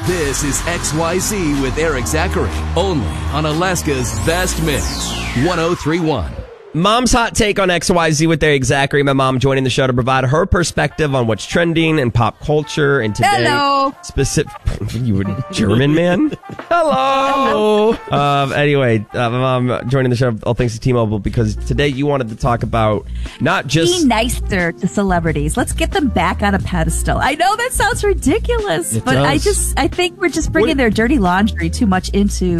This is XYZ with Eric Zachary, only on Alaska's Best Mix, 1031. Mom's hot take on XYZ with Eric Zachary. My mom joining the show to provide her perspective on what's trending in pop culture. And today, hello. You a German man? Hello. Anyway, my mom joining the show, all thanks to T-Mobile, because today you wanted to talk about not just... Be nicer to celebrities. Let's get them back on a pedestal. I know that sounds ridiculous, but I think we're just bringing their dirty laundry too much into